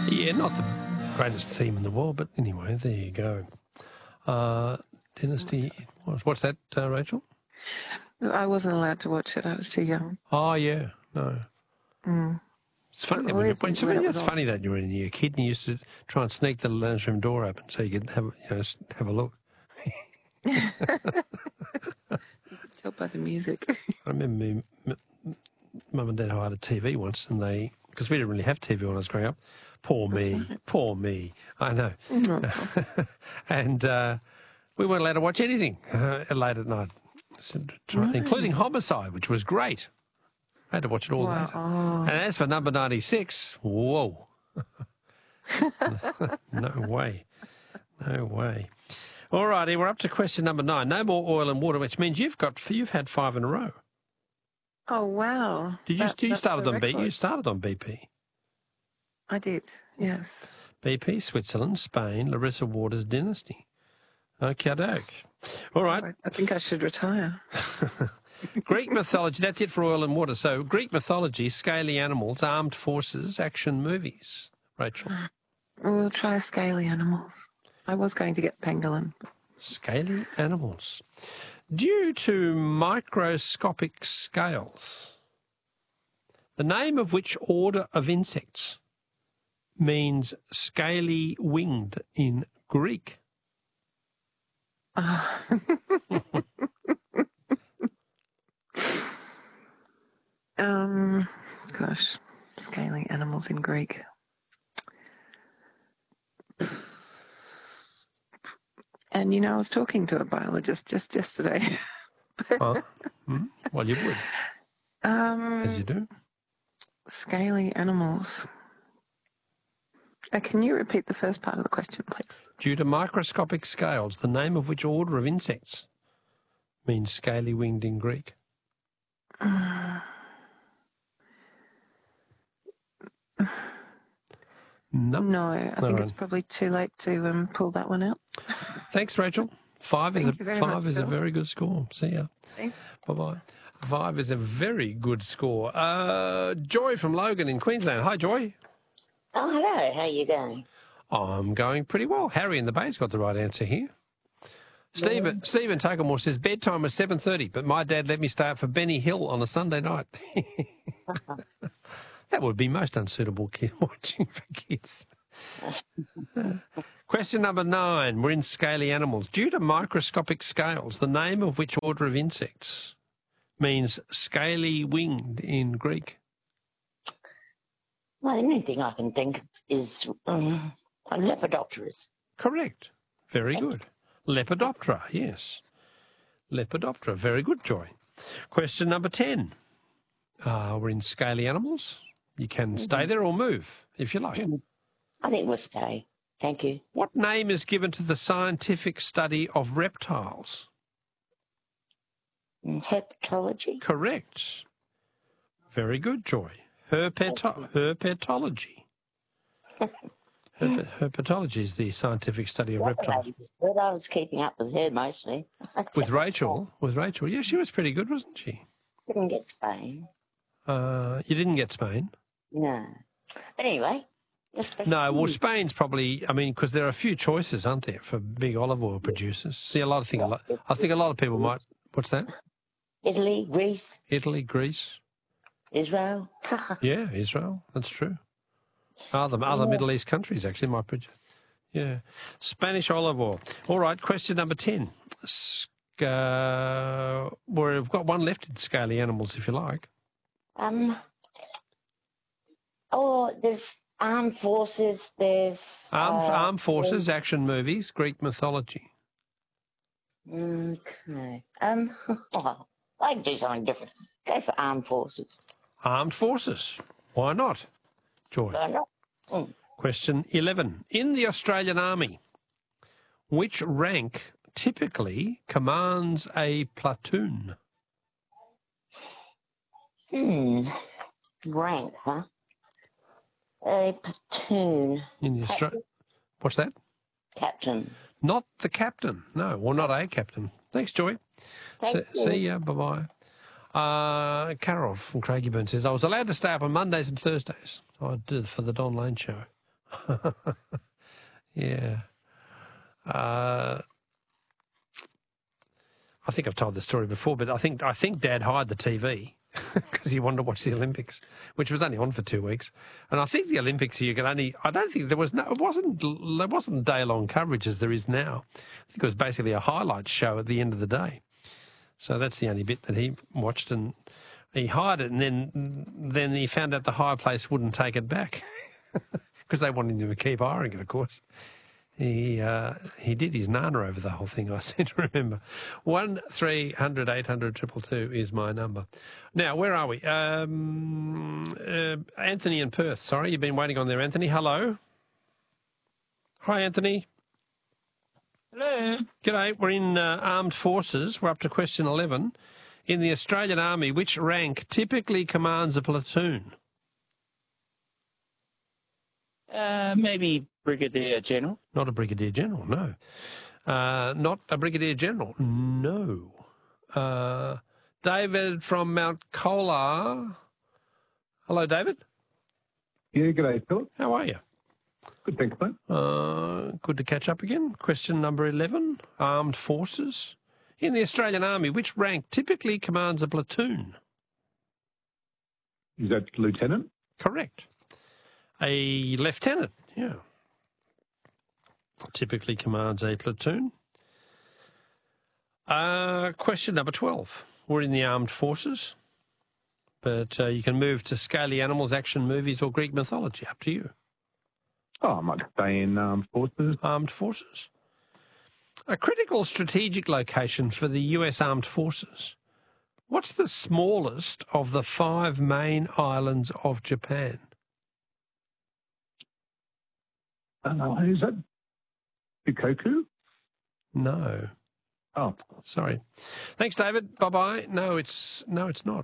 Yeah, not the greatest theme in the world, but anyway, there you go. Dynasty, what's that, Rachel? I wasn't allowed to watch it. I was too young. Oh, yeah, no. It's funny that it's funny that you were a kid and you used to try and sneak the lounge room door open so you could have a look. You could tell by the music. I remember Mum and Dad hired a TV once, and because we didn't really have TV when I was growing up. Poor me. I know. And we weren't allowed to watch anything late at night, including Homicide, which was great. I had to watch it all later. And as for number 96, whoa. No way. No way. All righty, we're up to question number 9. No more oil and water, which means you've had 5 in a row. Oh, wow. You started on BP. I did, yes. BP, Switzerland, Spain, Larissa Waters Dynasty. Okey-doke. All right. I think I should retire. Greek mythology, that's it for oil and water. So Greek mythology, scaly animals, armed forces, action movies. Rachel? We'll try scaly animals. I was going to get pangolin. Scaly animals. Due to microscopic scales, the name of which order of insects means scaly-winged in Greek? Gosh, scaly animals in Greek. And, I was talking to a biologist just yesterday. Well, you would. As you do. Scaly animals. Can you repeat the first part of the question, please? Due to microscopic scales, the name of which order of insects means scaly-winged in Greek? No, I think it's probably too late to pull that one out. Thanks, Rachel. 5 is a very good score. See ya. Thanks. Bye-bye. 5 is a very good score. Joy from Logan in Queensland. Hi, Joy. Oh, hello. How are you going? I'm going pretty well. Harry in the Bay's got the right answer here. Stephen Takamore says bedtime was 7:30, but my dad let me stay up for Benny Hill on a Sunday night. That would be most unsuitable watching for kids. Question number 9. We're in scaly animals. Due to microscopic scales, the name of which order of insects means scaly-winged in Greek? Well, the only thing I can think is Lepidopterus. Correct. Very good. Lepidoptera, yes. Lepidoptera. Very good, Joy. Question number 10. We're in scaly animals. You can stay there or move, if you like. I think we'll stay. Thank you. What name is given to the scientific study of reptiles? Herpetology. Correct. Very good, Joy. Herpetology. Herpetology is the scientific study of reptiles. But I was keeping up with her mostly. With Rachel? Yeah, she was pretty good, wasn't she? Didn't get Spain. You didn't get Spain? No. But anyway. No, well, Spain's probably, because there are a few choices, aren't there, for big olive oil producers. See, I think a lot of people might, what's that? Italy, Greece. Israel. Yeah, Israel, that's true. Other Middle East countries actually might produce. Yeah. Spanish olive oil. All right, question number 10. We've got one left in scaly animals, if you like. There's armed forces, there's... Armed forces, action movies, Greek mythology. Okay. I can do something different. Go for armed forces. Armed forces. Why not, Joy? Why not? Question 11. In the Australian Army, which rank typically commands a platoon? Rank, huh? A platoon. What's that? Captain. Not the captain, no. Well, not a captain. Thanks, Joy. See ya. Bye-bye. Carol from Craigieburn says, I was allowed to stay up on Mondays and Thursdays. I did for the Don Lane show. Yeah. I think I've told this story before, but I think Dad hired the TV because he wanted to watch the Olympics, which was only on for 2 weeks. And I think the Olympics you could only, I don't think there wasn't day-long coverage as there is now. I think it was basically a highlights show at the end of the day. So that's the only bit that he watched, and he hired it, and then he found out the hire place wouldn't take it back because they wanted him to keep hiring it, of course. He did his nana over the whole thing, I seem to remember. 1300 800 222 is my number. Now, where are we? Anthony in Perth. Sorry, you've been waiting on there, Anthony. Hello. Hi, Anthony. Hello. G'day. We're in Armed Forces. We're up to question 11. In the Australian Army, which rank typically commands a platoon? Maybe Brigadier General. Not a Brigadier General, no. Not a Brigadier General, no. David from Mount Colah. Hello, David. Yeah, g'day, Philip. How are you? Good, thanks, mate. Good to catch up again. Question number 11, Armed Forces. In the Australian Army, which rank typically commands a platoon? Is that lieutenant? Correct. A lieutenant, yeah. Typically commands a platoon. Question number 12. We're in the Armed Forces, but you can move to scaly animals, action movies, or Greek mythology. Up to you. Oh, I might stay in Armed Forces. Armed Forces. A critical strategic location for the US Armed Forces. What's the smallest of the 5 main islands of Japan? Is that Shikoku? No. Oh. Sorry. Thanks, David. Bye-bye. No, it's not.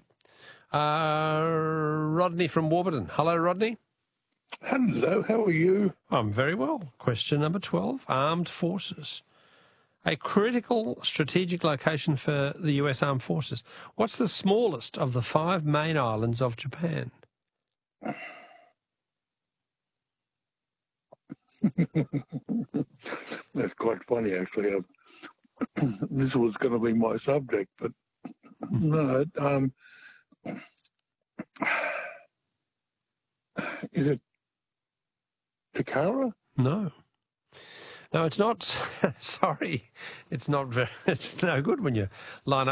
Rodney from Warburton. Hello, Rodney. Hello, how are you? I'm very well. Question number 12, Armed Forces. A critical strategic location for the US Armed Forces. What's the smallest of the 5 main islands of Japan? That's quite funny, actually. This was going to be my subject, but no. Is it Takara? No. No, it's not. Sorry. It's not very, it's no good when you line up